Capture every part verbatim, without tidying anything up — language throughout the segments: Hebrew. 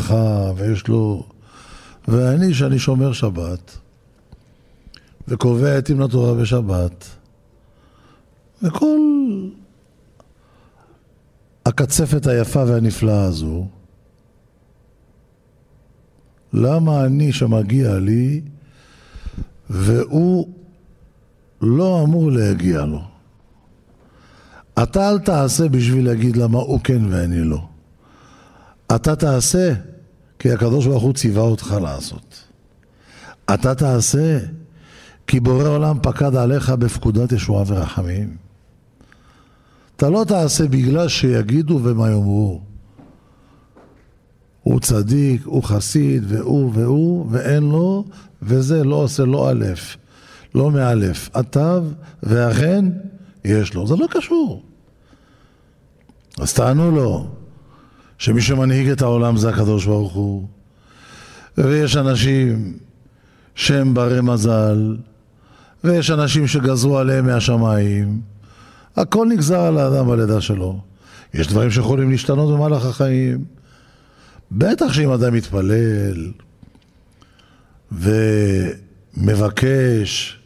הלכה ויש לו... ואני שאני שומר שבת וקובע עתים לתורה בשבת וכל הקצפת היפה והנפלאה הזו, למה אני שמגיע לי והוא לא אמור להגיע לו? אתה אל תעשה בשביל להגיד למה הוא כן ואני לא. אתה תעשה כי הקדוש ברוך הוא ציווה אותך לעשות. אתה תעשה כי בורא עולם פקד עליך בפקודת ישועה ורחמים. אתה לא תעשה בגלל שיגידו ומה יאמרו. הוא צדיק, הוא חסיד, והוא והוא, ואין לו, וזה לא עושה לא א', לא מאלף. התו והחן יש לו. זה לא קשור. אז תענו לו שמי שמנהיג את העולם זה הקדוש ברוך הוא. ויש אנשים שהם ברי מזל, ויש אנשים שגזרו עליהם מהשמיים. הכל נגזר על האדם בלידה שלו. יש דברים שיכולים להשתנות במהלך החיים. בטח שאם אדם מתפלל ומבקש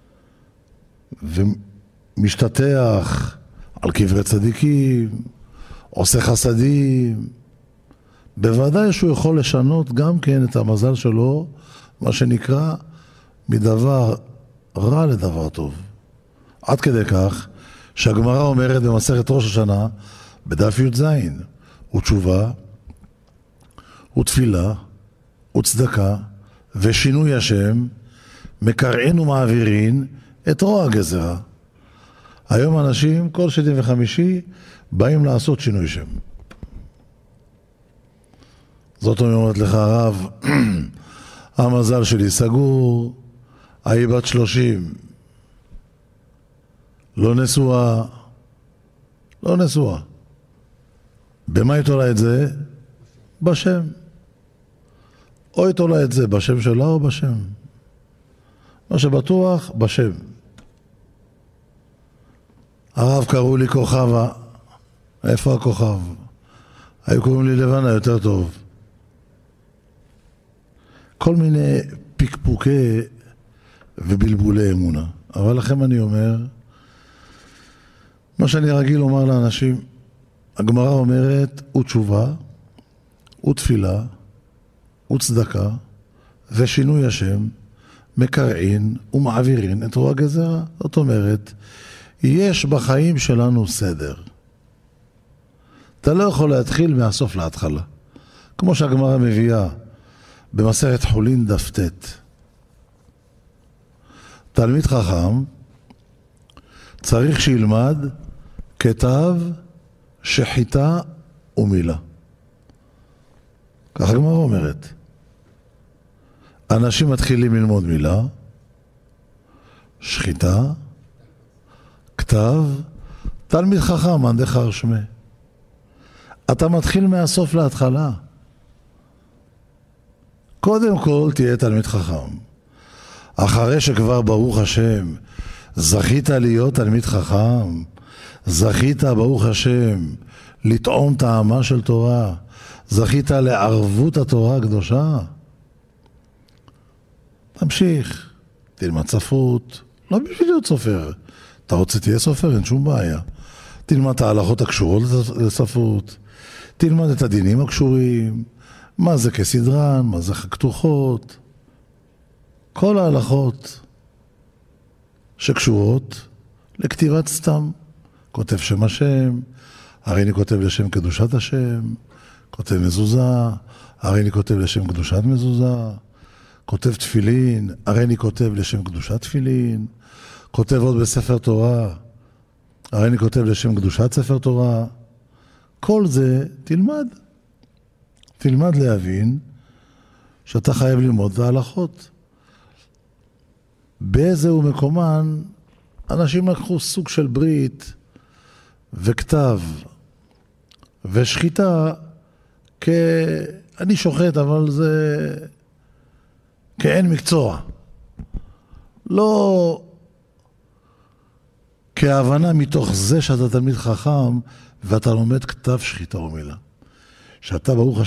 ומשתתח על קברי צדיקים, עושה חסדים, בוודאי שהוא יכול לשנות גם כן את המזל שלו, מה שנקרא מדבר רע לדבר טוב. עד כדי כך שהגמרא אומרת במסכת ראש השנה בדף י"ז, ותשובה ותפילה וצדקה ושינוי השם מקרעין ומעבירין את רוע הגזרה. היום אנשים כל שני וחמישי באים לעשות שינוי שם. זאת אומרת לך הרב, המזל שלי סגור, היא בת שלושים, לא נשואה, לא נשואה. במה היא תולה את זה? בשם. או היא תולה את זה בשם שלה או בשם. מה שבטוח, בשם. הרב קראו לי כוכבה. איפה הכוכב? היו קוראים לי לבנה יותר טוב. כל מיני פיקפוקי ובלבולי אמונה. אבל לכם אני אומר, מה שאני רגיל לומר לאנשים, הגמרא אומרת, ותשובה, ותפילה, וצדקה, ושינוי השם, מקרעין ומעבירין את רוע הגזרה. זאת אומרת, יש בחיים שלנו סדר. אתה לא יכול להתחיל מהסוף להתחלה. כמו שהגמרא מביאה במסכת חולין דף ט'. תלמיד חכם צריך שילמד כתב, שחיטה ומילה. כך הגמרא אומרת. אנשים מתחילים ללמוד מילה, שחיטה, כתב, תלמיד חכם, מאן דכר שמיה. אתה מתחיל מהסוף להתחלה. קודם כל תהיה תלמיד חכם. אחרי שכבר ברוך השם, זכית להיות תלמיד חכם, זכית ברוך השם לטעום טעמה של תורה, זכית לערבות התורה הקדושה. תמשיך, תלמד ספרות, לא בשביל להיות סופר. אתה רוצה תהיה סופר, אין שום בעיה. תלמד את ההלכות הקשורות לספרות, תלמד את הדינים הקשורים, מה זה כסדרן, מה זה כתוחות, כל ההלכות שקשורות לכתיבת סתם. כותב שם השם, הרי אני כותב לשם קדושת השם, כותב מזוזה, הרי אני כותב לשם קדושת מזוזה, כותב תפילין, הרי אני כותב לשם קדושת תפילין, כותב עוד בספר תורה, הרי אני כותב לשם קדושת ספר תורה. כל זה תלמד. תלמד להבין שאתה חייב ללמוד את ההלכות. באיזהו מקומן אנשים לקחו סוג של ברית וכתב ושחיטה כ... אני שוחט, אבל זה כאין מקצוע. לא כהבנה מתוך זה שאתה תלמיד חכם ואתה לומד כתב שחיטה ומילה. שאתה ברוך